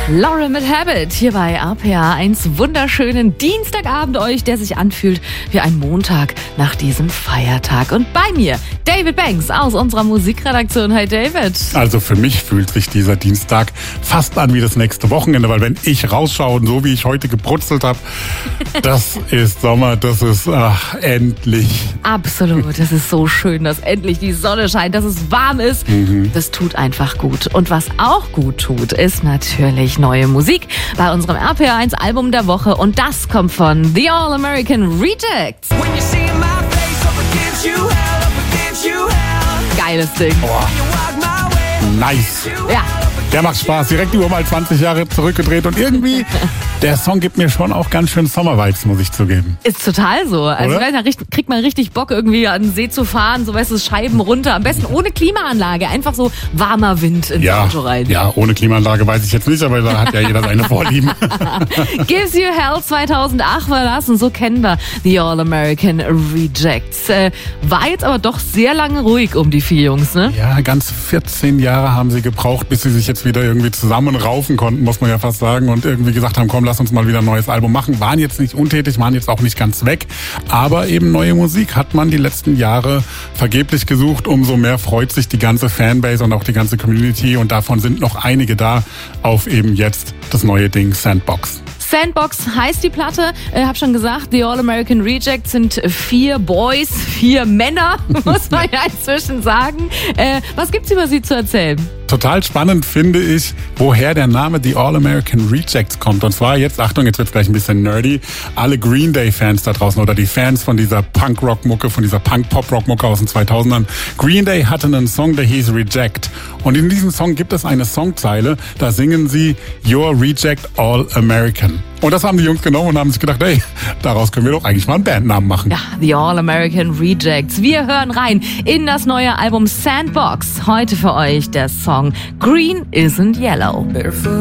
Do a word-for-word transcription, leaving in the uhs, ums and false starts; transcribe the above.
Lauren mit Habit hier bei R P R eins. Wunderschönen Dienstagabend euch, der sich anfühlt wie ein Montag nach diesem Feiertag. Und bei mir David Banks aus unserer Musikredaktion. Hi David. Also für mich fühlt sich dieser Dienstag fast an wie das nächste Wochenende, weil wenn ich rausschaue, so wie ich heute gebrutzelt habe, das ist Sommer, das ist ach, endlich. Absolut, es ist so schön, dass endlich die Sonne scheint, dass es warm ist. Mhm. Das tut einfach gut. Und was auch gut tut, ist natürlich neue Musik bei unserem R P R eins Album der Woche. Und das kommt von The All American Rejects. Geiles Ding. Oh. Nice. Ja. Der macht Spaß, direkt über mal zwanzig Jahre zurückgedreht und irgendwie, der Song gibt mir schon auch ganz schön Sommer-Vibes, muss ich zugeben. Ist total so. Also ich weiß, da kriegt man richtig Bock, irgendwie an den See zu fahren, so weißt du, Scheiben runter, am besten ohne Klimaanlage, einfach so warmer Wind ins ja, Auto rein. Ja, ohne Klimaanlage weiß ich jetzt nicht, aber da hat ja jeder seine Vorlieben. Gives You Hell zweitausendacht war das und so kennen wir The All American Rejects. Äh, war jetzt aber doch sehr lange ruhig um die vier Jungs, ne? Ja, ganz vierzehn Jahre haben sie gebraucht, bis sie sich jetzt wieder irgendwie zusammenraufen konnten, muss man ja fast sagen, und irgendwie gesagt haben, komm, lass uns mal wieder ein neues Album machen. Waren jetzt nicht untätig, waren jetzt auch nicht ganz weg, aber eben neue Musik hat man die letzten Jahre vergeblich gesucht. Umso mehr freut sich die ganze Fanbase und auch die ganze Community und davon sind noch einige da auf eben jetzt das neue Ding Sandbox. Sandbox heißt die Platte. Ich äh, habe schon gesagt, The All American Rejects sind vier Boys, vier Männer, muss man ja inzwischen sagen. Äh, was gibt's über sie zu erzählen? Total spannend finde ich, woher der Name The All American Rejects kommt. Und zwar jetzt, Achtung, jetzt wird's gleich ein bisschen nerdy, alle Green Day Fans da draußen oder die Fans von dieser Punk-Rock-Mucke, von dieser Punk-Pop-Rock-Mucke aus den zweitausendern. Green Day hatte einen Song, der hieß Reject. Und in diesem Song gibt es eine Songzeile, da singen sie You're Reject All American. Und das haben die Jungs genommen und haben sich gedacht, hey, daraus können wir doch eigentlich mal einen Bandnamen machen. Ja, The All American Rejects. Wir hören rein in das neue Album Sandbox. Heute für euch der Song Green Isn't Yellow.